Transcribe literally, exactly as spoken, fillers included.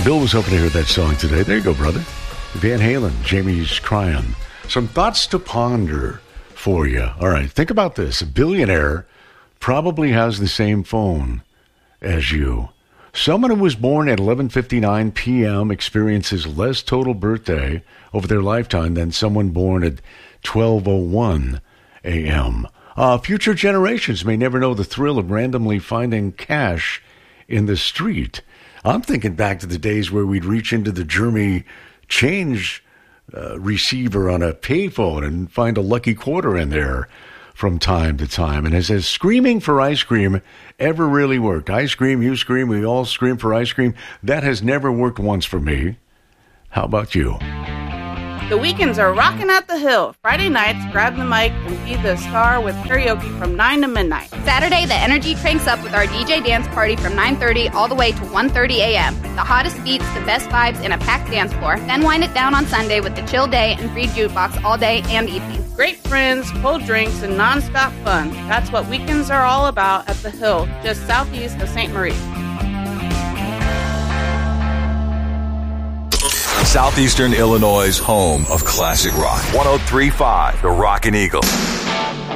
Bill was hoping to hear that song today. There you go, brother. Van Halen, Jamie's Crying. Some thoughts to ponder for you. All right, think about this. A billionaire probably has the same phone as you. Someone who was born at eleven fifty-nine p.m. experiences less total birthday over their lifetime than someone born at twelve oh one a.m. Uh, future generations may never know the thrill of randomly finding cash in the street. I'm thinking back to the days where we'd reach into the Jeremy change uh, receiver on a payphone and find a lucky quarter in there from time to time. And as has screaming for ice cream ever really worked? I scream, you scream, we all scream for ice cream. That has never worked once for me. How about you? The weekends are rocking at the Hill. Friday nights, grab the mic and be the star with karaoke from nine to midnight. Saturday, the energy cranks up with our D J dance party from nine thirty all the way to one thirty a.m. The hottest beats, the best vibes, and a packed dance floor. Then wind it down on Sunday with the chill day and free jukebox all day and evening. Great friends, cold drinks, and nonstop fun. That's what weekends are all about at the Hill, just southeast of Saint Marie. Southeastern Illinois' home of classic rock. one oh three point five, The Rockin' Eagle.